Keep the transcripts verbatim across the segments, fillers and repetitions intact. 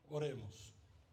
Oremos.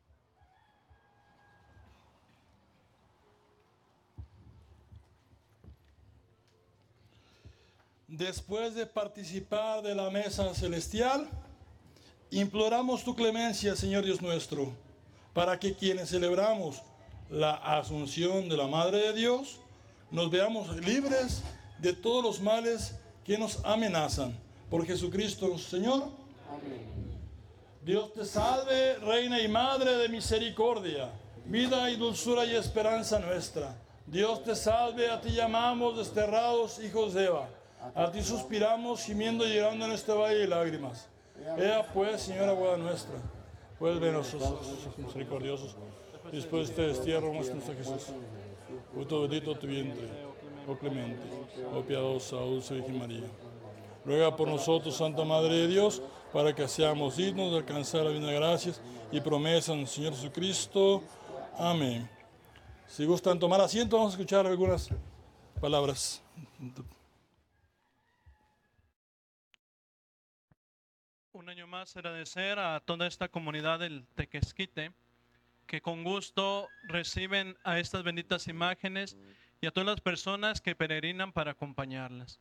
Después de participar de la mesa celestial, imploramos tu clemencia, Señor Dios nuestro, para que quienes celebramos la asunción de la Madre de Dios, nos veamos libres de todos los males que nos amenazan. Por Jesucristo, Señor. Amén. Dios te salve, Reina y Madre de misericordia, vida y dulzura y esperanza nuestra. Dios te salve, a ti llamamos, desterrados hijos de Eva. A ti suspiramos, gimiendo y llegando en este valle de lágrimas. Ea pues, Señora abogada nuestra, pues ven nosotros, misericordiosos, después de este destierro nuestro Jesús. Fruto bendito tu vientre, oh clemente, oh piadosa, oh dulce Virgen María. Ruega por nosotros, Santa Madre de Dios, para que seamos dignos de alcanzar la divina gracias y promesas del Señor Jesucristo. Amén. Si gustan tomar asiento, vamos a escuchar algunas palabras. Un año más agradecer a toda esta comunidad del Tequesquite, que con gusto reciben a estas benditas imágenes y a todas las personas que peregrinan para acompañarlas.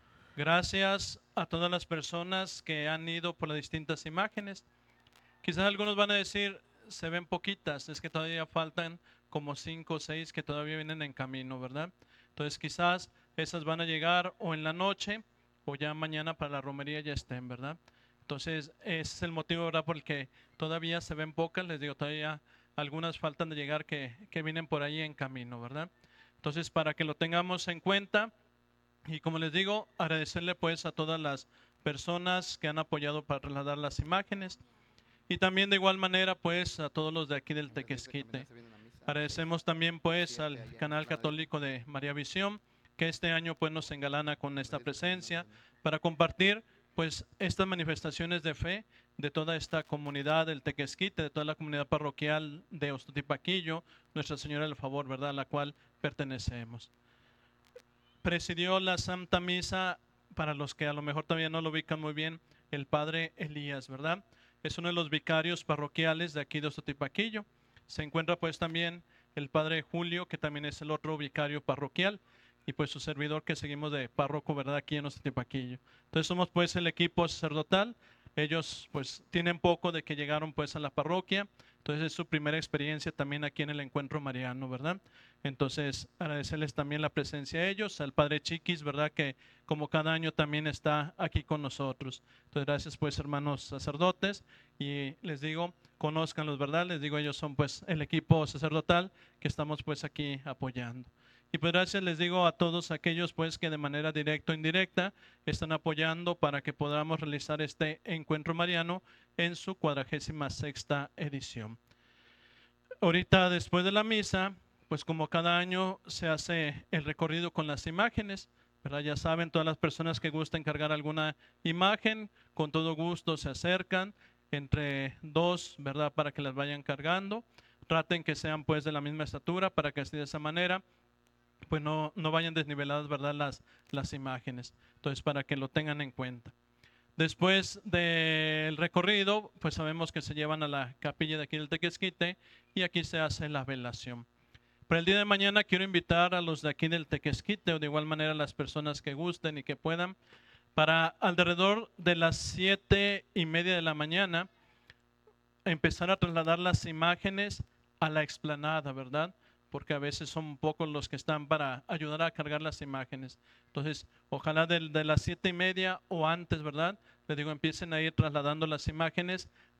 Gracias a todas las personas que han ido por las distintas imágenes. Quizás algunos van a decir, se ven poquitas, es que todavía faltan como cinco o seis que todavía vienen en camino, ¿verdad? Entonces quizás esas van a llegar o en la noche o ya mañana para la romería ya estén, ¿verdad? Entonces ese es el motivo, ¿verdad?, por el que todavía se ven pocas. Les digo, todavía algunas faltan de llegar que, que vienen por ahí en camino, ¿verdad? Entonces, para que lo tengamos en cuenta, y como les digo, agradecerle pues a todas las personas que han apoyado para trasladar las imágenes, y también de igual manera pues a todos los de aquí del Tequesquite. Agradecemos también pues al canal católico de María Visión, que este año pues nos engalana con esta presencia para compartir pues estas manifestaciones de fe de toda esta comunidad del Tequesquite, de toda la comunidad parroquial de Ostotipaquillo, Nuestra Señora del Favor, ¿verdad?, a la cual pertenecemos. Presidió la Santa Misa, para los que a lo mejor todavía no lo ubican muy bien, el Padre Elías, ¿verdad? Es uno de los vicarios parroquiales de aquí de Ostotipaquillo. Se encuentra pues también el Padre Julio, que también es el otro vicario parroquial, y pues su servidor que seguimos de párroco, ¿verdad?, aquí en Ostotipaquillo. Entonces somos pues el equipo sacerdotal. Ellos pues tienen poco de que llegaron pues a la parroquia, entonces es su primera experiencia también aquí en el encuentro mariano, ¿verdad? Entonces agradecerles también la presencia de ellos, al Padre Chiquis, ¿verdad?, que como cada año también está aquí con nosotros. Entonces gracias pues, hermanos sacerdotes, y les digo, conózcanlos, ¿verdad? Les digo, ellos son pues el equipo sacerdotal que estamos pues aquí apoyando. Y pues gracias les digo a todos aquellos pues que de manera directa o indirecta están apoyando para que podamos realizar este encuentro mariano en su cuadragésima sexta edición. Ahorita después de la misa, pues como cada año se hace el recorrido con las imágenes, ¿verdad? Ya saben, todas las personas que gusten cargar alguna imagen, con todo gusto se acercan entre dos, ¿verdad?, para que las vayan cargando. Traten que sean pues de la misma estatura para que así de esa manera pues no, no vayan desniveladas, ¿verdad?, las, las imágenes. Entonces, para que lo tengan en cuenta. Después del recorrido, pues sabemos que se llevan a la capilla de aquí del Tequesquite y aquí se hace la velación. Para el día de mañana quiero invitar a los de aquí del Tequesquite, o de igual manera a las personas que gusten y que puedan, para alrededor de las siete y media de la mañana empezar a trasladar las imágenes a la explanada, ¿verdad?, porque a veces son pocos los que están para ayudar a cargar las imágenes. Entonces, ojalá de, de las siete y media o antes, ¿verdad?, les digo, empiecen a ir trasladando las imágenes